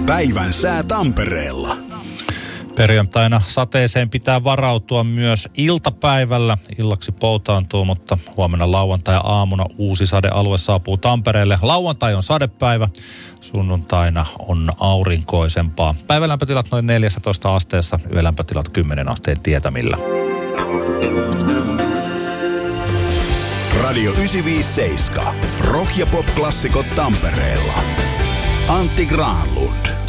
Päivän sää Tampereella. Perjantaina sateeseen pitää varautua myös iltapäivällä. Illaksi poutaantuu, mutta huomenna lauantai-aamuna uusi sadealue saapuu Tampereelle. Lauantai on sadepäivä, sunnuntaina on aurinkoisempaa. Päivälämpötilat noin 14 asteessa, yölämpötilat 10 asteen tietämillä. Radio 957. Rock- ja pop-klassikot Tampereella. Antti Granlund.